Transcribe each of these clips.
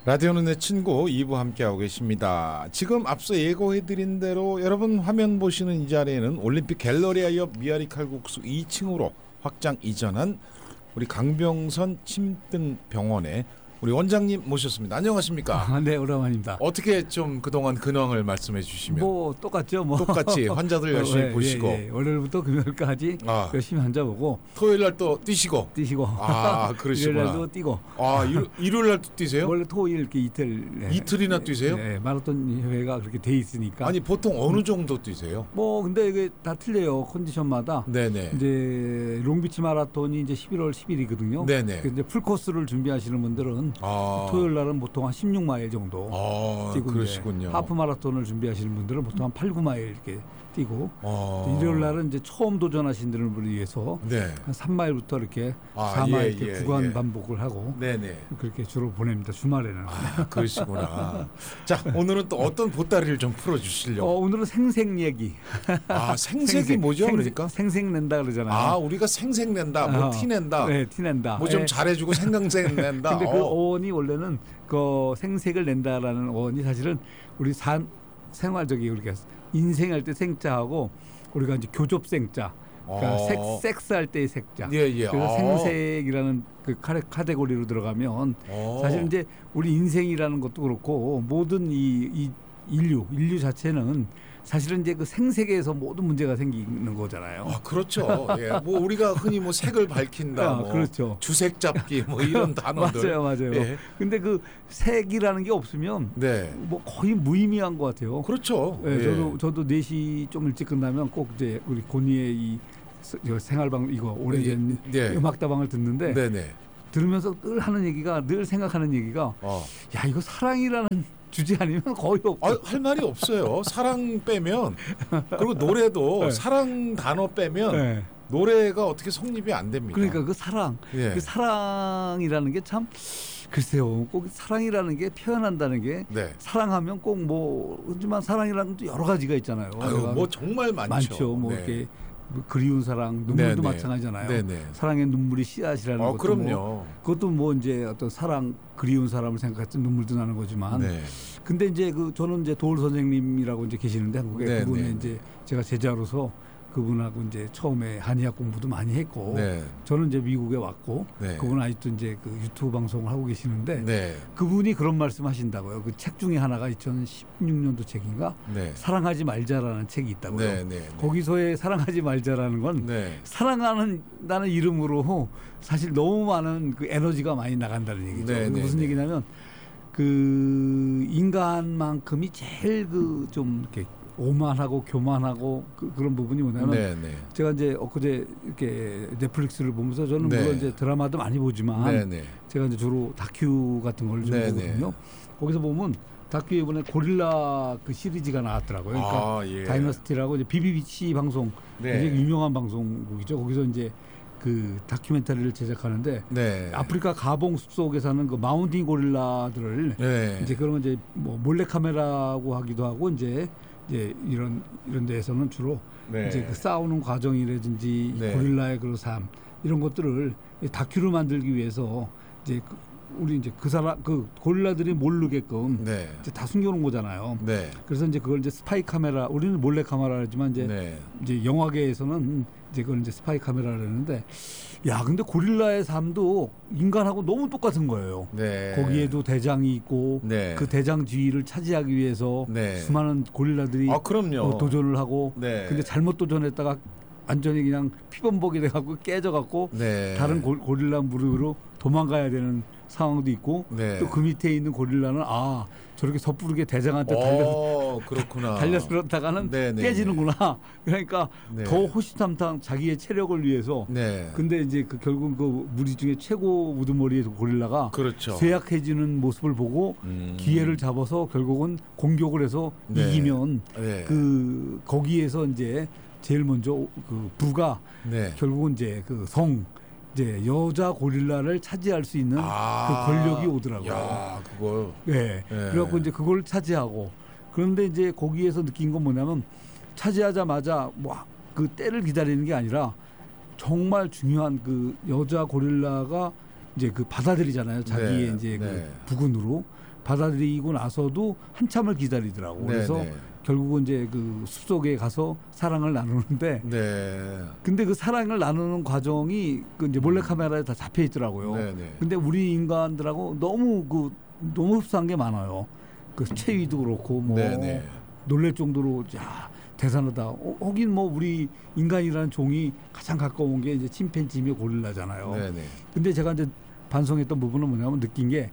라디오는 내 친구 2부 함께하고 계십니다. 지금 앞서 예고해드린 대로 여러분 화면 보시는 이 자리에는 올림픽 갤러리아 옆 미아리 칼국수 2층으로 확장 이전한 우리 강병선 침등병원의 우리 원장님 모셨습니다. 안녕하십니까? 네, 오랜만입니다. 어떻게 좀 그동안 근황을 말씀해 주시면. 뭐 똑같죠. 뭐 똑같이 환자들 열심히 보시고. 월요일부터 금요일까지 열심히 환자 보고. 토요일 날 또 뛰시고. 그러시구나. 일요일 날도 뛰고. 일요일 날도 뛰세요? 원래 토일 이렇게 이틀. 이틀이나 뛰세요? 네, 마라톤 회가 그렇게 돼 있으니까. 아니 보통 어느 정도 뛰세요? 뭐 근데 이게 다 틀려요. 컨디션마다. 네네. 이제 롱비치 마라톤이 이제 11월 10일이거든요. 네네. 이제 풀 코스를 준비하시는 분들은 토요일 날은 보통 한 16마일 정도 뛰고, 그러시군요. 하프 마라톤을 준비하시는 분들은 보통 한 8, 9마일 이렇게 뛰고, 일요일 날은 이제 처음 도전하시는 분을 위해서 한 3마일부터 이렇게 4마일 이렇게 구간 반복을 하고 그렇게 주로 보냅니다. 주말에는. 그러시구나. 자, 오늘은 또 어떤 보따리를 좀 풀어주시려고? 오늘은 생색 얘기. 생색이 뭐죠? 그러니까? 생색 낸다 그러잖아요. 우리가 생색 낸다, 뭐 티 낸다. 네, 티 낸다. 뭐 좀 잘해주고 생강색 낸다. 근데 그 어원이 원래는 그 생색을 낸다라는 어원이 사실은 우리 생활적이 우리가 인생할 때 생자하고 우리가 이제 교접생자, 그러니까 섹스할 때의 색자. 그래서 생색이라는 그 카테고리로 들어가면 사실 이제 우리 인생이라는 것도 그렇고 모든 이 인류 자체는 사실은 이제 그 생색에서 모든 문제가 생기는 거잖아요. 그렇죠. 예. 뭐 우리가 흔히 뭐 색을 밝힌다, 뭐 그렇죠. 주색 잡기, 뭐 이런 단어들. 맞아요. 예. 근데 그 색이라는 게 없으면 뭐 거의 무의미한 것 같아요. 그렇죠. 예. 저도 4시 좀 일찍 끝나면 꼭 이제 우리 고니의 이 생활방 이거 오래된 음악다방을 듣는데 들으면서 늘 하는 얘기가 늘 생각하는 얘기가 야 이거 사랑이라는 주제 아니면 거의 없어요. 할 말이 없어요. 사랑 빼면 그리고 노래도 사랑 단어 빼면 노래가 어떻게 성립이 안 됩니다. 그러니까 그 사랑, 그 사랑이라는 게 참 글쎄요. 꼭 사랑이라는 게 표현한다는 게 사랑하면 꼭 뭐 하지만 사랑이라는 것도 여러 가지가 있잖아요. 뭐 정말 많죠. 뭐 이렇게 그리운 사랑, 눈물도 마찬가지잖아요. 사랑의 눈물이 씨앗이라는 것도 그럼요. 그것도 뭐 이제 어떤 사랑, 그리운 사람을 생각했을 때 눈물도 나는 거지만. 근데 이제 저는 이제 도울 선생님이라고 이제 계시는데 한국에 그분의 이제 제가 제자로서 그분하고 이제 처음에 한의학 공부도 많이 했고 저는 이제 미국에 왔고 그분 아직도 이제 그 유튜브 방송을 하고 계시는데 그분이 그런 말씀하신다고요. 그 책 중에 하나가 2016년도 책인가 사랑하지 말자라는 책이 있다고요. 거기서의 사랑하지 말자라는 건 사랑하는 이름으로 사실 너무 많은 그 에너지가 많이 나간다는 얘기죠. 무슨 얘기냐면 그 인간만큼이 제일 그 좀 이렇게 오만하고 교만하고 그런 부분이 뭐냐면 제가 이제 엊그제 이렇게 넷플릭스를 보면서 저는 물론 이제 드라마도 많이 보지만 제가 이제 주로 다큐 같은 걸 좀 보거든요. 거기서 보면 다큐에 이번에 고릴라 그 시리즈가 나왔더라고요. 그러니까 다이너스티라고 이제 BBC 방송 굉장히 유명한 방송국이죠. 거기서 이제 그 다큐멘터리를 제작하는데 아프리카 가봉 숲속에 사는 그 마운틴 고릴라들을 이제 그러면 이제 뭐 몰래 카메라고 하기도 하고 이제 이런 데에서는 주로 이제 그 싸우는 과정이라든지 고릴라의 그런 삶 이런 것들을 다큐로 만들기 위해서 이제 우리 이제 그 고릴라들이 모르게끔 이제 다 숨겨놓은 거잖아요. 그래서 이제 그걸 이제 스파이 카메라, 우리는 몰래 카메라지만 이제 영화계에서는 이제 그걸 이제 스파이 카메라를 했는데, 야 근데 고릴라의 삶도 인간하고 너무 똑같은 거예요. 거기에도 대장이 있고 그 대장 지위를 차지하기 위해서 수많은 고릴라들이 도전을 하고, 근데 잘못 도전했다가 완전히 그냥 피범벅이 돼갖고 깨져갖고 다른 고릴라 무리로 도망가야 되는 상황도 있고 또 그 밑에 있는 고릴라는 저렇게 섣부르게 대장한테 달려들었다가는 깨지는구나. 그러니까 더 호시탐탐 자기의 체력을 위해서. 근데 이제 결국 그 무리 중에 최고 우두머리의 고릴라가 쇠약해지는 모습을 보고 기회를 잡아서 결국은 공격을 해서 이기면 그 거기에서 이제 제일 먼저 그 부가 결국은 이제 그 이제 여자 고릴라를 차지할 수 있는 그 권력이 오더라고요. 그걸. 그래갖고 이제 그걸 차지하고, 그런데 이제 거기에서 느낀 건 뭐냐면 차지하자마자 뭐 그 때를 기다리는 게 아니라 정말 중요한 그 여자 고릴라가 이제 그 받아들이잖아요. 자기의 이제 그 부군으로. 받아들이고 나서도 한참을 기다리더라고. 그래서 결국은 이제 그 숲속에 가서 사랑을 나누는데, 근데 그 사랑을 나누는 과정이 그 이제 몰래카메라에 다 잡혀 있더라고요. 근데 우리 인간들하고 너무 흡사한 게 많아요. 그 체위도 그렇고 뭐 놀랄 정도로 야 대단하다. 하긴 뭐 우리 인간이라는 종이 가장 가까운 게 이제 침팬지며 고릴라잖아요. 근데 제가 이제 반성했던 부분은 뭐냐면 느낀 게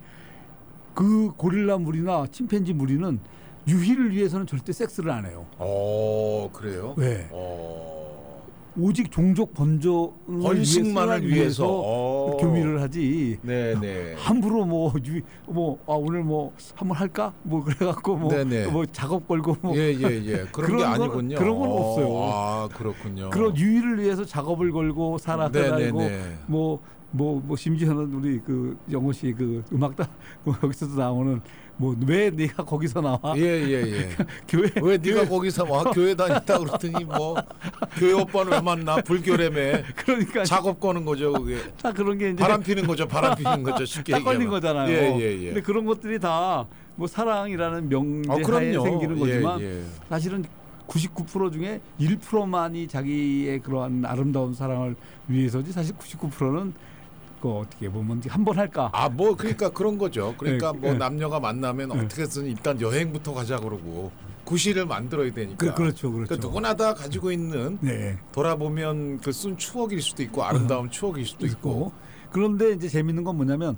그 고릴라 무리나 침팬지 무리는 유희를 위해서는 절대 섹스를 안 해요. 그래요? 네. 오직 종족 번식만을 위해서 교미를 하지. 함부로 오늘 뭐 한번 할까? 뭐 그래갖고 뭐 작업 걸고 뭐 그런 게 아니군요. 그런 건 없어요. 그렇군요. 그런 유희를 위해서 작업을 걸고 사랑을 알고 뭐 심지어는 우리 그 영호 씨 그 음악다 여기서도 나오는 뭐 왜 네가 거기서 나와? 교회 왜 네가 거기서 와? 교회 다닌다 그랬더니 뭐 교회 오빠는 왜 만나? 불교래매. 그러니까 작업 거는 거죠, 그게. 다 그런 게 이제 바람 피는 거죠, 쉽게 딱 걸린 거잖아요. 근데 그런 것들이 다 뭐 사랑이라는 명제하에 생기는 거지만 사실은 99% 중에 1%만이 자기의 그러한 아름다운 사랑을 위해서지 사실 99%는 어떻게 보면 한번 할까? 그러니까 그런 거죠. 그러니까 남녀가 만나면 어떻게든 일단 여행부터 가자 그러고 구실을 만들어야 되니까. 그렇죠. 그러니까 누구나 다 가지고 있는 돌아보면 그 쓴 추억일 수도 있고 아름다운 추억일 수도 있고. 그런데 이제 재밌는 건 뭐냐면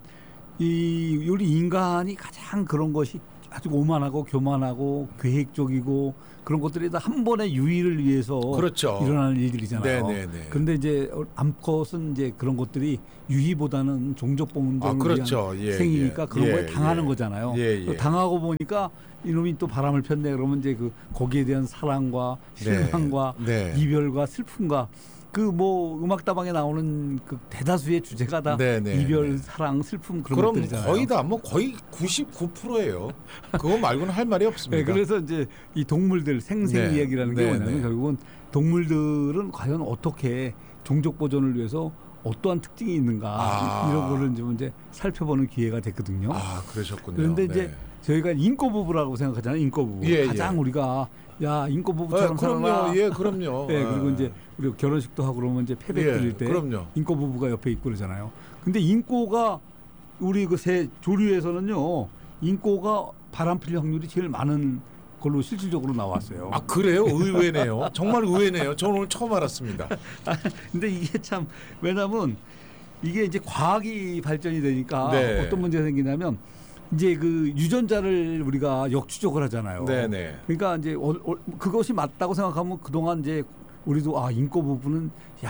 우리 인간이 가장 그런 것이 아주 오만하고 교만하고 계획적이고 그런 것들이 다 한 번의 유의를 위해서 일어나는 일들이잖아요. 그런데 이제 암컷은 이제 그런 것들이 유의보다는 종족 봉동을 위한 생이니까 그런 거에 당하는 거잖아요. 당하고 보니까 이놈이 또 바람을 폈네 그러면 이제 거기에 대한 사랑과 실망과 이별과 슬픔과 그 뭐 음악다방에 나오는 그 대다수의 주제가 다 이별, 사랑, 슬픔 그런 것들이잖아요. 거의 다 거의 99%예요. 그거 말고는 할 말이 없습니다. 그래서 이제 이 동물들 생생 이야기라는 게 뭐냐면 결국은 동물들은 과연 어떻게 종족 보존을 위해서 어떠한 특징이 있는가 이런 거를 이제 살펴보는 기회가 됐거든요. 그러셨군요. 그런데 이제 저희가 인꼬 부부라고 생각하잖아요. 인꼬 부부. 가장 우리가 인꼬 부부처럼 살아라. 그럼요. 그리고 이제 우리 결혼식도 하고 그러면 이제 패백 드릴 때 인꼬 부부가 옆에 있고 그러잖아요. 근데 인꼬가 우리 그 새 조류에서는요. 인꼬가 바람 필 확률이 제일 많은 걸로 실질적으로 나왔어요. 그래요? 의외네요. 정말 의외네요. 저는 오늘 처음 알았습니다. 근데 이게 참 왜냐면 이게 이제 과학이 발전이 되니까 어떤 문제가 생기냐면 이제 그 유전자를 우리가 역추적을 하잖아요. 그러니까 이제 그것이 맞다고 생각하면 그동안 이제 우리도 인꼬 부부는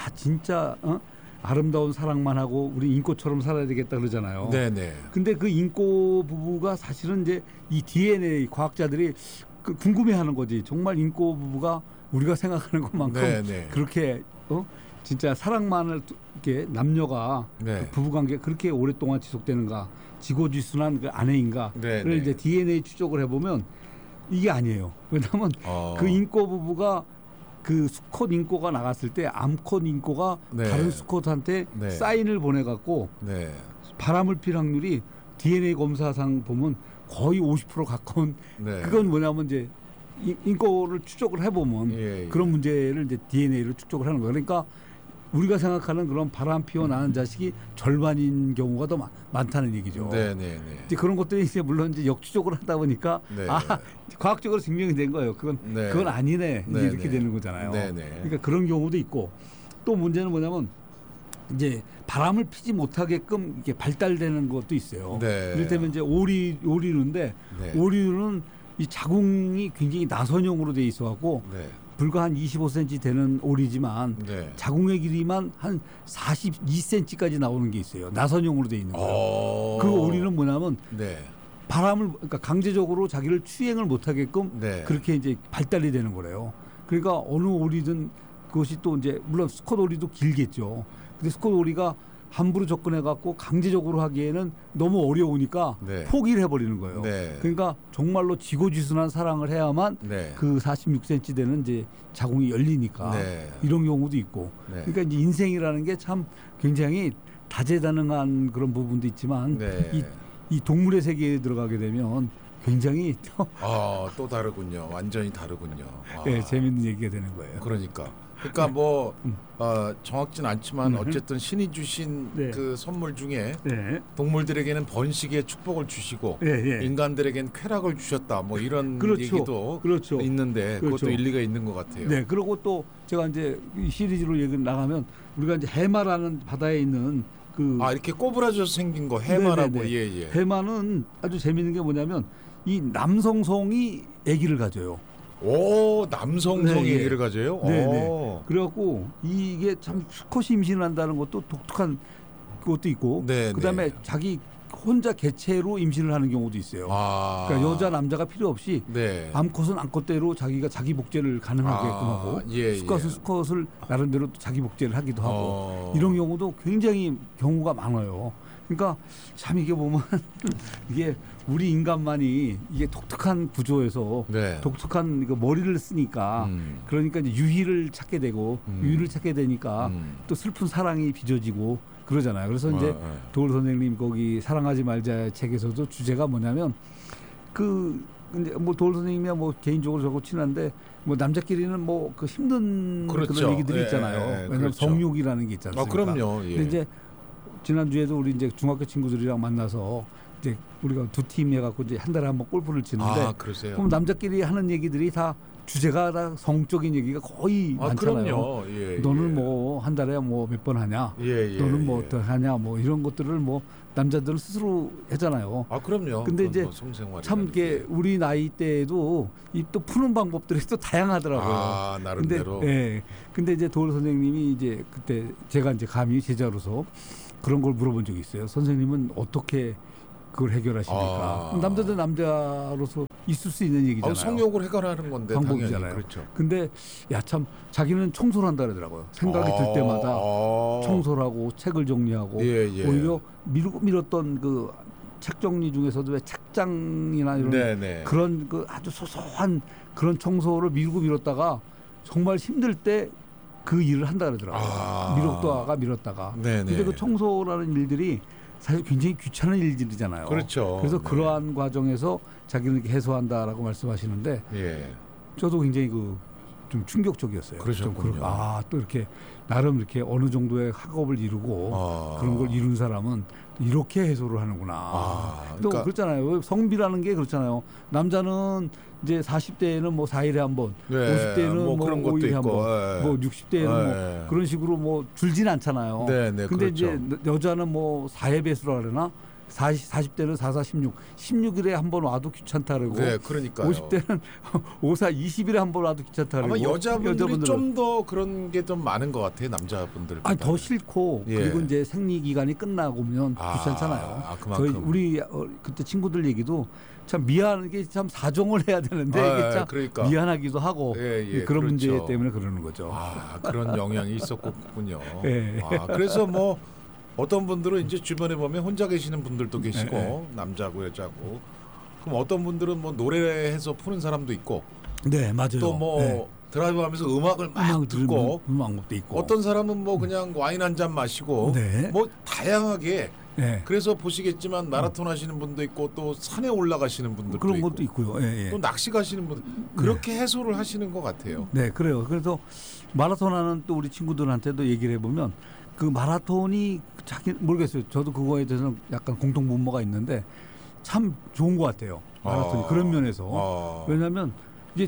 진짜 아름다운 사랑만 하고 우리 인꼬처럼 살아야 되겠다 그러잖아요. 근데 그 인꼬 부부가 사실은 이제 이 DNA 과학자들이 궁금해하는 거지. 정말 인꼬 부부가 우리가 생각하는 것만큼 그렇게 진짜 사랑만을 이렇게 남녀가 그 부부관계 그렇게 오랫동안 지속되는가? 지고지순한 그 아내인가를 이제 DNA 추적을 해보면 이게 아니에요. 왜냐하면 그 인꼬 부부가 그 수컷 인꼬가 나갔을 때 암컷 인꼬가 다른 수컷한테 사인을 보내갖고 바람을 필 확률이 DNA 검사상 보면 거의 50% 가까운 그건 뭐냐면 이제 인꼬를 추적을 해보면 그런 문제를 이제 DNA를 추적을 하는 거예요. 그러니까 우리가 생각하는 그런 바람 피워 나는 자식이 절반인 경우가 더 많다는 얘기죠. 이제 그런 것들이 이제 물론 이제 역추적으로 하다 보니까 과학적으로 증명이 된 거예요. 그건 아니네. 이제 이렇게 되는 거잖아요. 그러니까 그런 경우도 있고 또 문제는 뭐냐면 이제 바람을 피지 못하게끔 이렇게 발달되는 것도 있어요. 이를테면 이제 오리류인데 오리류는 이 자궁이 굉장히 나선형으로 돼 있어갖고 불과 한 25cm 되는 오리지만 자궁의 길이만 한 42cm까지 나오는 게 있어요. 나선형으로 돼 있는 거예요. 그 오리는 뭐냐면 바람을 그러니까 강제적으로 자기를 추행을 못하게끔 그렇게 이제 발달이 되는 거래요. 그러니까 어느 오리든 그것이 또 이제 물론 수컷 오리도 길겠죠. 근데 수컷 오리가 함부로 접근해갖고 강제적으로 하기에는 너무 어려우니까 포기를 해버리는 거예요. 그러니까 정말로 지고지순한 사랑을 해야만 그 46cm 되는 이제 자궁이 열리니까 이런 경우도 있고. 그러니까 이제 인생이라는 게 참 굉장히 다재다능한 그런 부분도 있지만 이 동물의 세계에 들어가게 되면 굉장히 또 다르군요. 완전히 다르군요. 네, 재밌는 얘기가 되는 거예요. 그러니까 뭐 정확진 않지만 어쨌든 신이 주신 네. 그 선물 중에 네. 동물들에게는 번식의 축복을 주시고 네. 인간들에게는 쾌락을 주셨다. 뭐 이런 그렇죠. 얘기도 그렇죠. 있는데 그렇죠. 그것도 일리가 있는 것 같아요. 네, 그리고 또 제가 이제 이 시리즈로 얘기 나가면 우리가 이제 해마라는 바다에 있는 이렇게 꼬부라져서 생긴 거 해마라고 예. 해마는 아주 재밌는 게 뭐냐면 이 남성성이 아기를 가져요. 오, 남성성이 아기를 가져요? 네. 그래갖고 이게 참 수컷이 임신을 한다는 것도 독특한 것도 있고, 그다음에 자기 혼자 개체로 임신을 하는 경우도 있어요. 그러니까 여자 남자가 필요 없이 암컷은 암컷대로 자기가 자기 복제를 가능하게끔 하고 수컷은 수컷을 나름대로 자기 복제를 하기도 하고 이런 경우도 굉장히 경우가 많아요. 그러니까 참 이게 보면 이게 우리 인간만이 이게 독특한 구조에서 독특한 머리를 쓰니까 그러니까 이제 유희를 찾게 되고 유희를 찾게 되니까 또 슬픈 사랑이 빚어지고 그러잖아요. 그래서 이제 도울 선생님 거기 사랑하지 말자 책에서도 주제가 뭐냐면 이제 뭐 도울 선생님이야 뭐 개인적으로 저하고 친한데 뭐 남자끼리는 뭐 그 힘든 그렇죠. 그런 얘기들이 있잖아요. 왜냐하면 그렇죠. 성욕이라는 게 있지 않습니까? 그럼요. 근데 이제 지난주에도 우리 이제 중학교 친구들이랑 만나서 이제 우리가 두 팀 해갖고 이제 한 달에 한 번 골프를 치는데 그러세요? 그럼 남자끼리 하는 얘기들이 다 주제가 다 성적인 얘기가 거의 많잖아요. 그럼요. 너는 뭐 한 달에 뭐 몇 번 하냐? 너는 뭐 어떻게 하냐? 뭐 이런 것들을 뭐 남자들은 스스로 하잖아요. 그럼요. 근데 이제 참 이게 우리 나이 때에도 이 또 푸는 방법들이 또 다양하더라고요. 나름대로. 근데 이제 도울 선생님이 이제 그때 제가 이제 감히 제자로서 그런 걸 물어본 적이 있어요. 선생님은 어떻게 그걸 해결하십니까? 남자들 남자로서 있을 수 있는 얘기잖아요. 성욕을 해결하는 건데 방법이잖아요. 당연히, 그렇죠. 근데 참 자기는 청소를 한다 그러더라고요. 생각이 들 때마다 청소를 하고 책을 정리하고 오히려 밀었던 그 책 정리 중에서도 왜 책장이나 이런 그런 그 아주 소소한 그런 청소를 밀었다가 정말 힘들 때 그 일을 한다 그러더라고요. 밀었다가. 근데 그 청소라는 일들이 사실 굉장히 귀찮은 일들이잖아요. 그렇죠. 그래서 그러한 과정에서 자기는 이렇게 해소한다라고 말씀하시는데 저도 굉장히 좀 충격적이었어요. 그러셨군요. 또 이렇게 나름 이렇게 어느 정도의 학업을 이루고 그런 걸 이룬 사람은 이렇게 해소를 하는구나. 또 그러니까 그렇잖아요. 성비라는 게 그렇잖아요. 남자는 이제 40대에는 뭐 4일에 한 번, 50대에는 뭐 5일에 한 번, 뭐 60대에는 뭐 그런 식으로 뭐 줄진 않잖아요. 근데 그렇죠. 이제 여자는 뭐 4회 배수라 그러나 40대는 4, 16, 16일에 한 번 와도 귀찮다 그러고 그러니까요. 50대는 5, 4, 20일에 한 번 와도 귀찮다 그러고 아마 여자분들이 좀 더 그런 게 좀 많은 것 같아요. 남자분들. 더 싫고 그리고 이제 생리 기간이 끝나고면 귀찮잖아요. 저희 우리 그때 친구들 얘기도 참 미안한 게 참 사정을 해야 되는데 이게 참 그러니까. 미안하기도 하고 그런 문제 때문에 그러는 거죠. 그런 영향이 있었군요. 그래서 뭐 어떤 분들은 이제 주변에 보면 혼자 계시는 분들도 계시고 남자고 여자고 그럼 어떤 분들은 뭐 노래해서 푸는 사람도 있고 맞아요. 또 뭐 드라이브하면서 음악을 막 듣고 음악도 있고 어떤 사람은 뭐 그냥 와인 한 잔 마시고 뭐 다양하게 그래서 보시겠지만 마라톤 하시는 분도 있고 또 산에 올라가시는 분들도 그런 있고 것도 있고요. 또 낚시 가시는 분들 그렇게 해소를 하시는 것 같아요. 그래요. 그래서 마라톤 하는 또 우리 친구들한테도 얘기를 해보면 그 마라톤이 모르겠어요. 저도 그거에 대해서는 약간 공통분모가 있는데 참 좋은 것 같아요. 마라톤이 그런 면에서 왜냐하면 이게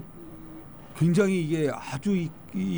굉장히 이게 아주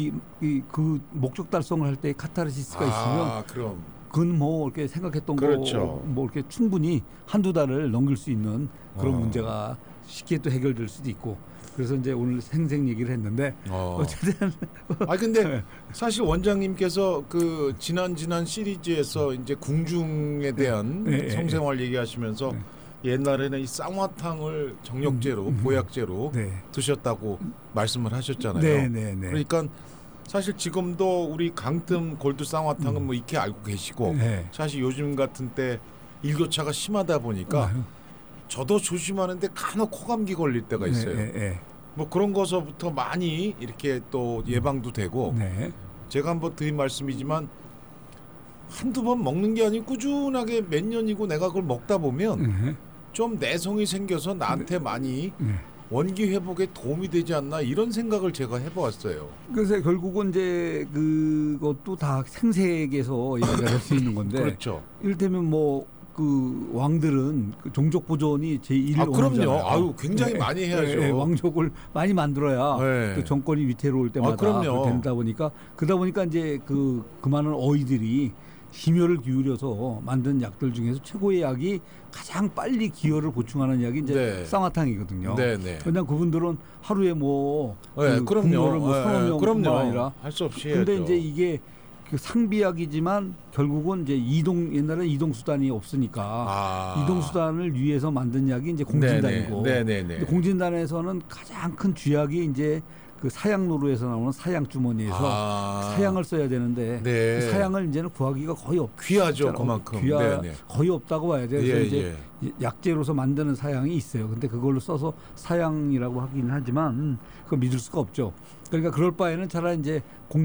그 목적 달성을 할 때 카타르시스가 있으면 그건 뭐 이렇게 생각했던 거 뭐 이렇게 충분히 한두 달을 넘길 수 있는 그런 문제가 쉽게 또 해결될 수도 있고. 그래서 이제 오늘 생생 얘기를 했는데 어쨌든 근데 사실 원장님께서 그 지난 시리즈에서 이제 궁중에 대한 성생활 얘기하시면서 옛날에는 이 쌍화탕을 정력제로 보약제로 드셨다고 말씀을 하셨잖아요. 그러니까 사실 지금도 우리 강뜸 골드 쌍화탕은 뭐 익히 알고 계시고 사실 요즘 같은 때 일교차가 심하다 보니까 저도 조심하는데 간혹 코감기 걸릴 때가 있어요. 뭐 그런 거서부터 많이 이렇게 또 예방도 되고 제가 한번 드린 말씀이지만 한두 번 먹는 게 아니고 꾸준하게 몇 년이고 내가 그걸 먹다 보면 좀 내성이 생겨서 나한테 많이 원기 회복에 도움이 되지 않나 이런 생각을 제가 해보았어요. 그래서 결국은 이제 그것도 다 생색에서 얘기가 될 수 있는 건데. 그렇죠. 이를테면 뭐 그 왕들은 그 종족 보존이 제1일 그럼요. 아유 굉장히 많이 해야죠. 왕족을 많이 만들어야 그 정권이 위태로울 때마다 된다 보니까 그러다 보니까 이제 그 많은 어이들이 심혈을 기울여서 만든 약들 중에서 최고의 약이 가장 빨리 기혈을 보충하는 약이 이제 쌍화탕이거든요. 왜냐하면 그분들은 하루에 뭐 국물을 뭐 서너 명뿐만 아니라 할 수 없이 근데 해야죠. 이제 이게 그 상비약이지만 결국은 이제 옛날에 이동 수단이 없으니까 이동 수단을 위해서 만든 약이 이제 공진단이고 근데 공진단에서는 가장 큰 쥐약이 이제 그 사양로루에서 나오는 사양 주머니에서 사양을 써야 되는데 그 사양을 이제는 구하기가 거의 귀하죠. 그만큼 거의 없다고 봐야 돼요. 그래서 이제 약재로서 만드는 사양이 있어요. 근데 그걸로 써서 사양이라고 하긴 하지만 그거 믿을 수가 없죠. 그러니까 그럴 바에는 차라리 이제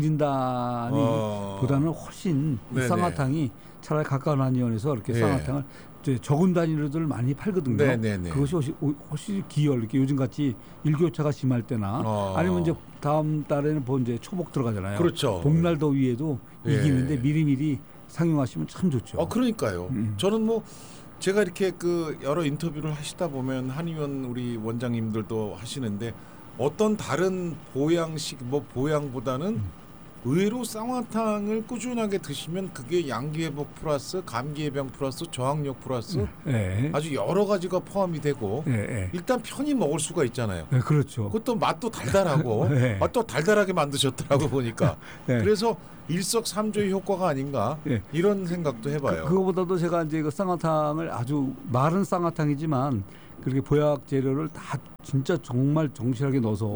공진단이 보다는 훨씬 쌍화탕이 차라리 가까운 한의원에서 이렇게 쌍화탕을 적은 단위로들 많이 팔거든요. 그것이 훨씬 기혈 이렇게 요즘 같이 일교차가 심할 때나 아니면 이제 다음 달에는 이제 초복 들어가잖아요. 그렇죠. 복날 더위에도 이기는데 미리미리 상용하시면 참 좋죠. 그러니까요. 저는 뭐 제가 이렇게 그 여러 인터뷰를 하시다 보면 한의원 우리 원장님들도 하시는데 어떤 다른 보양식 보양보다는 의외로 쌍화탕을 꾸준하게 드시면 그게 양기회복 플러스 감기예방 플러스 저항력 플러스 아주 여러 가지가 포함이 되고 일단 편히 먹을 수가 있잖아요. 그렇죠. 그것도 맛도 달달하고 또 달달하게 만드셨더라고 보니까 그래서 일석삼조의 효과가 아닌가 이런 생각도 해봐요. 그거보다도 제가 이제 그 쌍화탕을 아주 마른 쌍화탕이지만 그렇게 보약 재료를 다 진짜 정말 정실하게 넣어서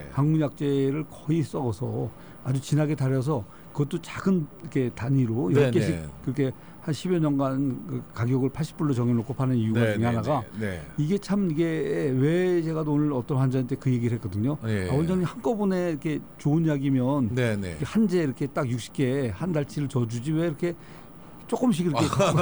항문약재를 거의 썩어서 아주 진하게 달여서 그것도 작은 이렇게 단위로 10개씩 그렇게 한 10여 년간 그 가격을 80불로 정해놓고 파는 이유가 중에 하나가 이게 참 이게 왜 제가 오늘 어떤 환자한테 그 얘기를 했거든요. 원장님 한꺼번에 이렇게 좋은 약이면 한 재 이렇게 딱 60개 한 달치를 줘주지 왜 이렇게 조금씩 이렇게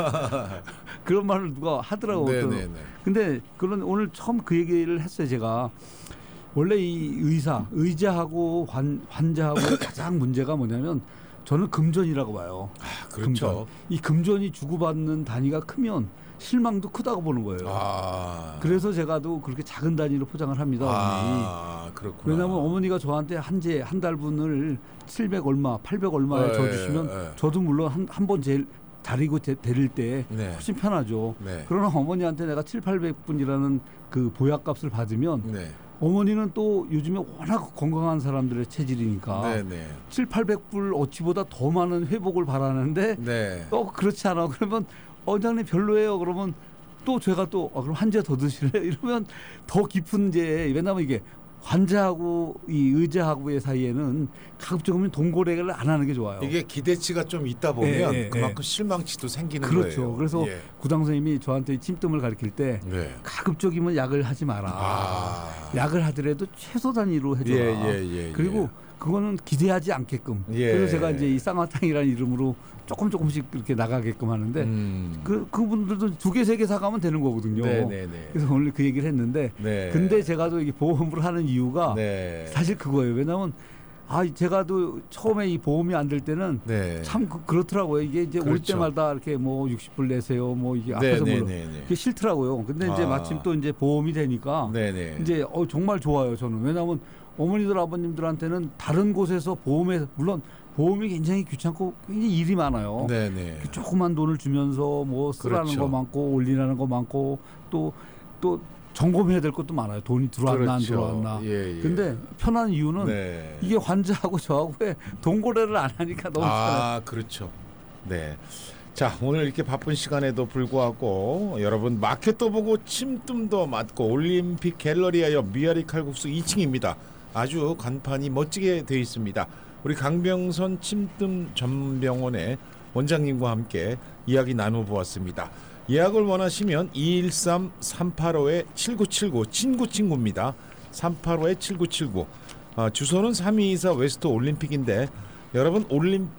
그런 말을 누가 하더라고요. 근데 그런 오늘 처음 그 얘기를 했어요. 제가 원래 이 의자하고 환자하고 가장 문제가 뭐냐면 저는 금전이라고 봐요. 그렇죠. 금전. 이 금전이 주고받는 단위가 크면 실망도 크다고 보는 거예요. 그래서 제가도 그렇게 작은 단위로 포장을 합니다. 그렇구나. 왜냐하면 어머니가 저한테 한 달분을 700 얼마, 800 얼마에 줘주시면 저도 물론 한 번 제일 다리고 데릴 때 훨씬 편하죠. 그러나 어머니한테 내가 700~800분이라는 그 보약값을 받으면 어머니는 또 요즘에 워낙 건강한 사람들의 체질이니까 700~800불 어치보다 더 많은 회복을 바라는데 그렇지 않아. 그러면 원장님 별로예요. 그러면 또 제가 또 그럼 한 재 더 드실래요? 이러면 더 깊은 왜냐하면 이게 환자하고 이 의자하고의 사이에는 가급적이면 동고래를 안 하는 게 좋아요. 이게 기대치가 좀 있다 보면 그만큼 실망치도 생기는 그렇죠. 거예요. 그래서 구당 선생님이 저한테 침뜸을 가르칠 때 가급적이면 약을 하지 마라. 약을 하더라도 최소 단위로 해줘라. 그리고 그거는 기대하지 않게끔. 그래서 제가 이제 이 쌍화탕이라는 이름으로 조금씩 이렇게 나가게끔 하는데 그분들도 2개, 3개 사가면 되는 거거든요. 그래서 오늘 그 얘기를 했는데 근데 제가 또 이게 보험을 하는 이유가 사실 그거예요. 왜냐하면 제가 또 처음에 이 보험이 안 될 때는 참 그렇더라고요. 이게 이제 올 때마다 이렇게 뭐 60불 내세요. 뭐 이게 앞에서 이게 싫더라고요. 근데 이제 마침 또 이제 보험이 되니까 이제 정말 좋아요. 저는 왜냐하면 어머니들 아버님들한테는 다른 곳에서 물론 보험이 굉장히 귀찮고 굉장히 일이 많아요. 조그만 돈을 주면서 뭐 쓰라는 거 많고 올리라는 거 많고 또 점검해야 될 것도 많아요. 돈이 들어왔나 안 들어왔나. 근데 편한 이유는 이게 환자하고 저하고의 동고래를 안 하니까 너무 편해요. 그렇죠. 자, 오늘 이렇게 바쁜 시간에도 불구하고 여러분 마켓도 보고 침뜸도 맞고 올림픽 갤러리아 옆 미아리 칼국수 2층입니다. 아주 간판이 멋지게 되어 있습니다. 우리 강병선 침뜸 전병원의 원장님과 함께 이야기 나눠보았습니다. 예약을 원하시면 213-385-7979 친구입니다. 385-7979 주소는 3224 웨스트 올림픽인데 여러분 올림픽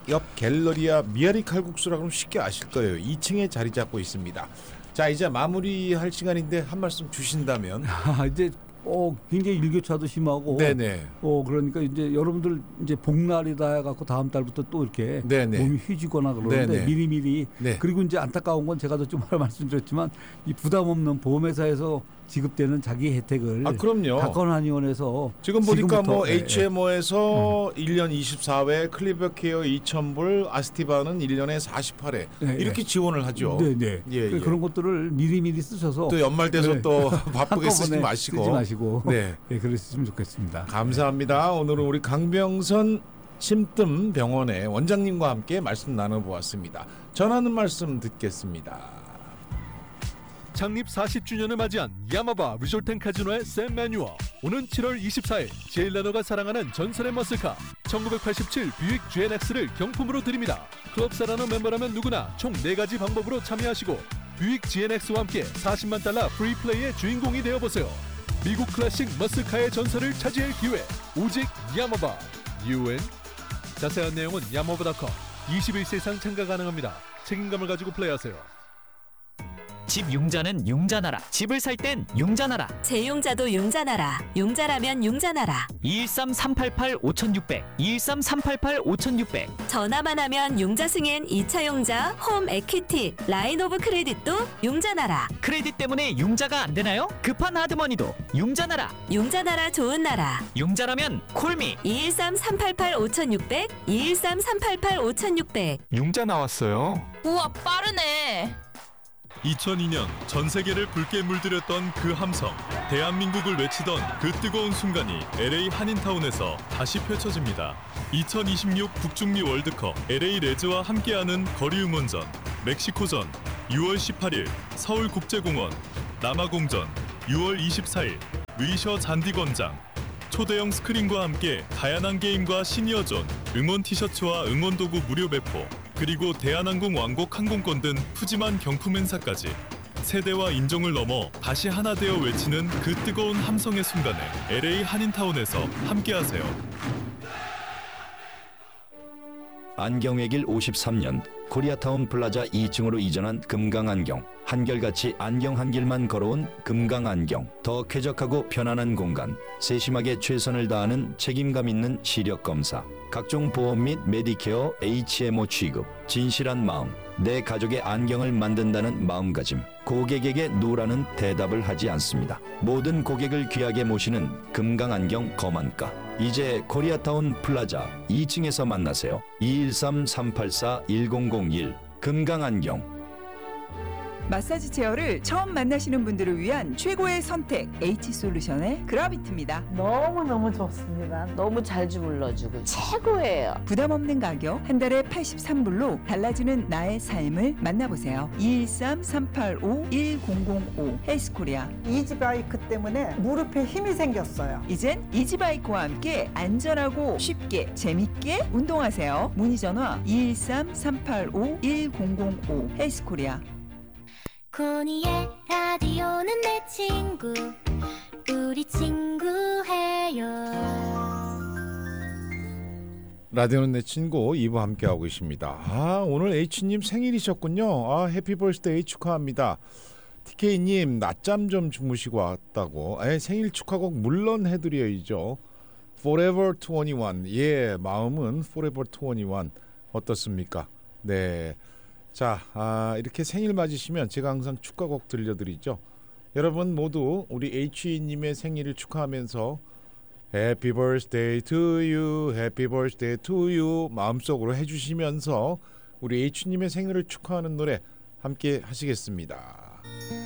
옆 갤러리아 미아리 칼국수라 그러면 쉽게 아실 거예요. 2층에 자리 잡고 있습니다. 자, 이제 마무리할 시간인데 한 말씀 주신다면. 이제 굉장히 일교차도 심하고. 네네. 그러니까 이제 여러분들 이제 복날이다 해갖고 다음 달부터 또 이렇게 네네. 몸이 휘지거나 그러는데 네네. 미리미리. 네. 그리고 이제 안타까운 건 제가 좀 말씀드렸지만 이 부담 없는 보험회사에서 지급되는 자기 혜택을 그럼요. 가건한의원에서 지금 보니까 뭐 네. HMO에서 1년 24회, 클리버케어 2,000불, 아스티바는 1년에 48회 네. 이렇게 지원을 하죠. 네네. 예. 그런 것들을 미리미리 쓰셔서 또 연말 돼서 네. 또 바쁘게 쓰지 마시고. 네, 그랬으면 좋겠습니다. 감사합니다. 오늘은 우리 강병선 심뜸병원의 원장님과 함께 말씀 나눠보았습니다. 전하는 말씀 듣겠습니다. 창립 40주년을 맞이한 야마바 리조트앤카지노의 샘 매뉴어. 오는 7월 24일 제일라너가 사랑하는 전설의 머슬카 1987 뷰익 GNX를 경품으로 드립니다. 클럽 사라너 멤버라면 누구나 총 4가지 방법으로 참여하시고 뷰익 GNX와 함께 40만 달러 프리 플레이의 주인공이 되어보세요. 미국 클래식 머슬카의 전설을 차지할 기회, 오직 야마바. UN. 자세한 내용은 야마바.com. 21세 이상 참가 가능합니다. 책임감을 가지고 플레이하세요. 집 융자는 융자나라. 집을 살 땐 융자나라. 재융자도 융자나라. 융자라면 융자나라. 213-388-5600 213-388-5600 전화만 하면 융자 승인 2차 융자, 홈 에퀴티, 라인 오브 크레딧도 융자나라. 크레딧 때문에 융자가 안 되나요? 급한 하드머니도 융자나라. 융자나라 좋은 나라. 융자라면 콜미. 213-388-5600 213-388-5600 융자 나왔어요. 우와, 빠르네. 2002년 전 세계를 붉게 물들였던 그 함성, 대한민국을 외치던 그 뜨거운 순간이 LA 한인타운에서 다시 펼쳐집니다. 2026 북중미 월드컵 LA 레즈와 함께하는 거리 응원전, 멕시코전 6월 18일 서울국제공원, 남아공전 6월 24일 위셔 잔디광장. 초대형 스크린과 함께 다양한 게임과 시니어존, 응원 티셔츠와 응원 도구 무료 배포, 그리고 대한항공 왕복 항공권 등 푸짐한 경품 행사까지 세대와 인종을 넘어 다시 하나 되어 외치는 그 뜨거운 함성의 순간에 LA 한인타운에서 함께하세요. 안경의 길 53년 코리아타운 플라자 2층으로 이전한 금강안경. 한결같이 안경 한 길만 걸어온 금강안경. 더 쾌적하고 편안한 공간. 세심하게 최선을 다하는 책임감 있는 시력 검사. 각종 보험 및 메디케어 HMO 취급. 진실한 마음. 내 가족의 안경을 만든다는 마음가짐. 고객에게 누라는 대답을 하지 않습니다. 모든 고객을 귀하게 모시는 금강안경 검안가. 이제 코리아타운 플라자 2층에서 만나세요. 213-384-1001 금강안경. 마사지 체어를 처음 만나시는 분들을 위한 최고의 선택 H솔루션의 그라비트입니다. 너무너무 좋습니다. 너무 잘 주물러주고 최고예요. 부담 없는 가격 한 달에 83불로 달라지는 나의 삶을 만나보세요. 213-385-1005 헬스코리아. 이지바이크 때문에 무릎에 힘이 생겼어요. 이젠 이지바이크와 함께 안전하고 쉽게 재밌게 운동하세요. 문의 전화 213-385-1005 헬스코리아. 코니의 라디오는 내 친구, 우리 친구해요. 라디오는 내 친구 2부 함께하고 있습니다. 오늘 H님 생일이셨군요. 해피 벌스데이 축하합니다. TK님 낮잠 좀 주무시고 왔다고. 생일 축하곡 물론 해드려야죠. Forever 21. 예, 마음은 Forever 21 어떻습니까? 네. 자, 이렇게 생일 맞으시면 제가 항상 축하곡 들려드리죠. 여러분 모두 우리 H님의 생일을 축하하면서 Happy birthday to you, Happy birthday to you 마음속으로 해주시면서 우리 H님의 생일을 축하하는 노래 함께 하시겠습니다.